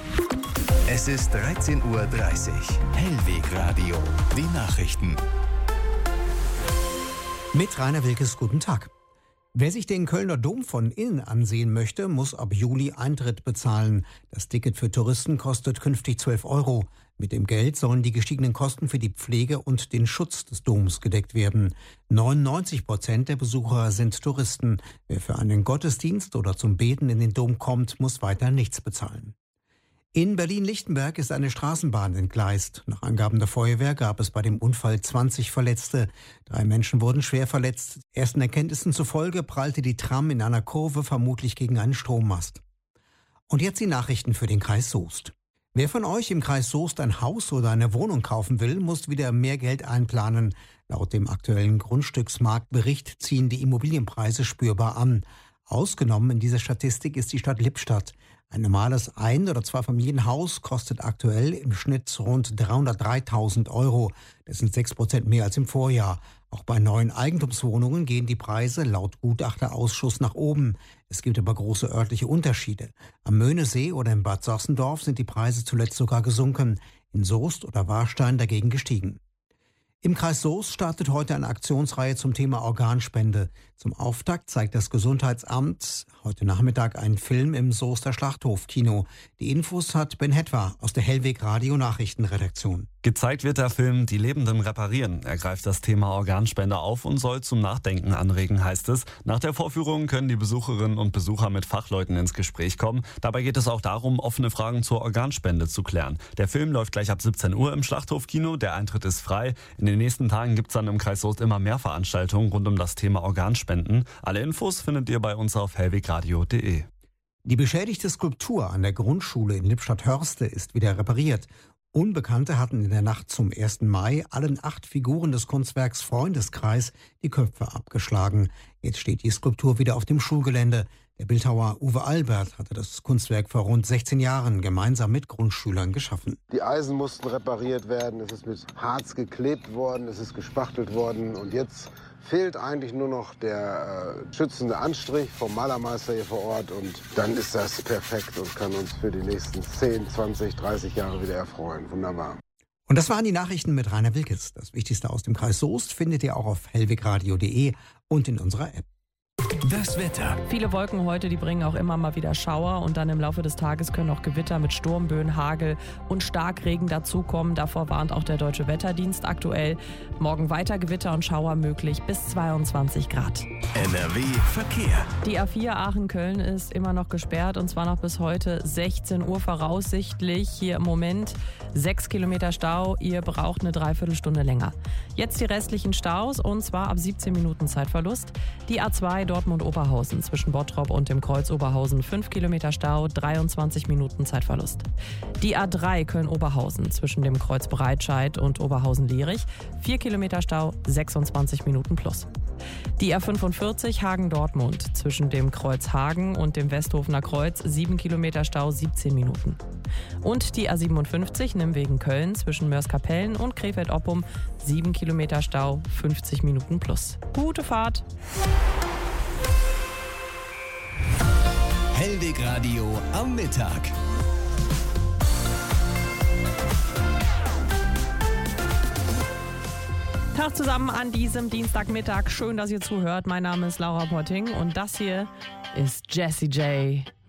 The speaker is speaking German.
Es ist 13:30 Uhr. Hellweg Radio. Die Nachrichten. Mit Rainer Wilkes, guten Tag. Wer sich den Kölner Dom von innen ansehen möchte, muss ab Juli Eintritt bezahlen. Das Ticket für Touristen kostet künftig 12 Euro. Mit dem Geld sollen die gestiegenen Kosten für die Pflege und den Schutz des Doms gedeckt werden. 99% der Besucher sind Touristen. Wer für einen Gottesdienst oder zum Beten in den Dom kommt, muss weiter nichts bezahlen. In Berlin-Lichtenberg ist eine Straßenbahn entgleist. Nach Angaben der Feuerwehr gab es bei dem Unfall 20 Verletzte. 3 Menschen wurden schwer verletzt. Ersten Erkenntnissen zufolge prallte die Tram in einer Kurve vermutlich gegen einen Strommast. Und jetzt die Nachrichten für den Kreis Soest. Wer von euch im Kreis Soest ein Haus oder eine Wohnung kaufen will, muss wieder mehr Geld einplanen. Laut dem aktuellen Grundstücksmarktbericht ziehen die Immobilienpreise spürbar an. Ausgenommen in dieser Statistik ist die Stadt Lippstadt. Ein normales Ein- oder Zweifamilienhaus kostet aktuell im Schnitt rund 303.000 Euro. Das sind 6% mehr als im Vorjahr. Auch bei neuen Eigentumswohnungen gehen die Preise laut Gutachterausschuss nach oben. Es gibt aber große örtliche Unterschiede. Am Möhnesee oder in Bad Sorsendorf sind die Preise zuletzt sogar gesunken. In Soest oder Warstein dagegen gestiegen. Im Kreis Soest startet heute eine Aktionsreihe zum Thema Organspende. Zum Auftakt zeigt das Gesundheitsamt heute Nachmittag einen Film im Soester Schlachthofkino. Die Infos hat Ben Hetwa aus der Hellweg Radio Nachrichtenredaktion. Gezeigt wird der Film Die Lebenden reparieren. Er greift das Thema Organspende auf und soll zum Nachdenken anregen, heißt es. Nach der Vorführung können die Besucherinnen und Besucher mit Fachleuten ins Gespräch kommen. Dabei geht es auch darum, offene Fragen zur Organspende zu klären. Der Film läuft gleich ab 17 Uhr im Schlachthofkino. Der Eintritt ist frei. In den nächsten Tagen gibt es dann im Kreis Soest immer mehr Veranstaltungen rund um das Thema Organspenden. Alle Infos findet ihr bei uns auf hellwegradio.de. Die beschädigte Skulptur an der Grundschule in Lippstadt-Hörste ist wieder repariert. Unbekannte hatten in der Nacht zum 1. Mai allen 8 Figuren des Kunstwerks Freundeskreis die Köpfe abgeschlagen. Jetzt steht die Skulptur wieder auf dem Schulgelände. Der Bildhauer Uwe Albert hatte das Kunstwerk vor rund 16 Jahren gemeinsam mit Grundschülern geschaffen. Die Eisen mussten repariert werden, es ist mit Harz geklebt worden, es ist gespachtelt worden und jetzt fehlt eigentlich nur noch der schützende Anstrich vom Malermeister hier vor Ort und dann ist das perfekt und kann uns für die nächsten 10, 20, 30 Jahre wieder erfreuen. Wunderbar. Und das waren die Nachrichten mit Rainer Wilkes. Das Wichtigste aus dem Kreis Soest findet ihr auch auf hellwegradio.de und in unserer App. Das Wetter. Viele Wolken heute, die bringen auch immer mal wieder Schauer und dann im Laufe des Tages können auch Gewitter mit Sturmböen, Hagel und Starkregen dazukommen. Davor warnt auch der Deutsche Wetterdienst aktuell. Morgen weiter Gewitter und Schauer möglich bis 22 Grad. NRW Verkehr. Die A4 Aachen-Köln ist immer noch gesperrt und zwar noch bis heute 16 Uhr voraussichtlich. Hier im Moment 6 Kilometer Stau. Ihr braucht eine Dreiviertelstunde länger. Jetzt die restlichen Staus und zwar ab 17 Minuten Zeitverlust. Die A2 Dortmund-Oberhausen zwischen Bottrop und dem Kreuz Oberhausen 5 Kilometer Stau, 23 Minuten Zeitverlust. Die A3 Köln-Oberhausen zwischen dem Kreuz Breitscheid und Oberhausen-Lierich 4 Kilometer Stau, 26 Minuten plus. Die A45 Hagen-Dortmund zwischen dem Kreuz Hagen und dem Westhofener Kreuz 7 Kilometer Stau, 17 Minuten. Und die A57 Nimwegen-Köln zwischen Mörs-Kapellen und Krefeld-Oppum 7 Kilometer Stau, 50 Minuten plus. Gute Fahrt! Hellweg Radio am Mittag. Tag zusammen an diesem Dienstagmittag. Schön, dass ihr zuhört. Mein Name ist Laura Potting und das hier ist Jessie J.